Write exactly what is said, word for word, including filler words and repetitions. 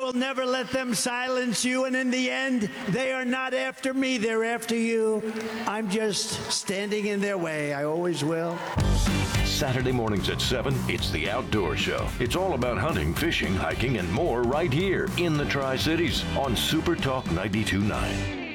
will never let them silence you. And in the end, they are not after me. They're after you. I'm just standing in their way. I always will. Saturday mornings at seven, it's The Outdoor Show. It's all about hunting, fishing, hiking, and more right here in the Tri-Cities on Super Talk ninety-two point nine.